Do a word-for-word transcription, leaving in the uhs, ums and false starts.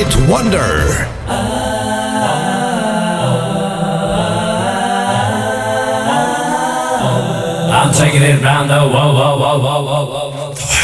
Night Wonder. I'm taking it round the whoa, whoa, whoa, whoa, whoa, whoa, whoa.